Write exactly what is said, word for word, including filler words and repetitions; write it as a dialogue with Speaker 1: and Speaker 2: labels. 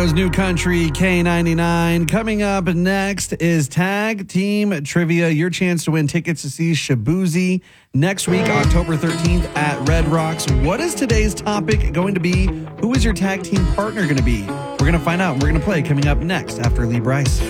Speaker 1: New Country K ninety-nine. Coming up next is Tag Team Trivia. Your chance to win tickets to see Shaboozey next week, October thirteenth at Red Rocks. What is today's topic going to be? Who is your tag team partner going to be? We're going to find out. We're going to play coming up next after Lee Brice.